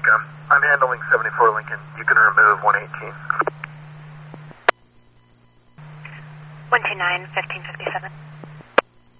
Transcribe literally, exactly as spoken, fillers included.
Alaska. I'm handling seventy-four Lincoln. You can remove one eighteen. one two nine, fifteen fifty-seven.